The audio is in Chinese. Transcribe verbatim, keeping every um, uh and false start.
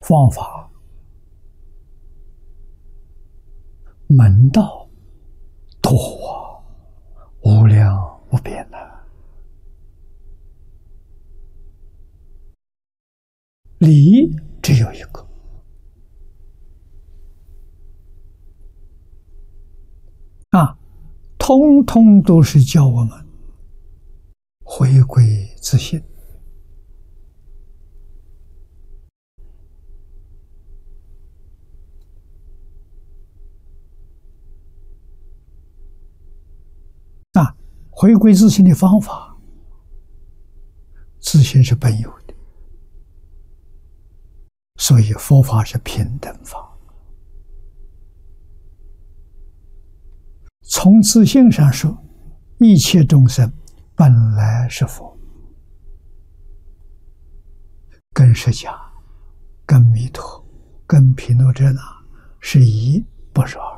方法门道多啊，无量无边呐。理只有一个，啊，通通都是教我们回归自信。啊，回归自信的方法，自信是本有的，所以佛法是平等法。从自性上说，一切众生本来是佛，跟释迦、跟弥陀、跟毗卢遮那是一，不是二。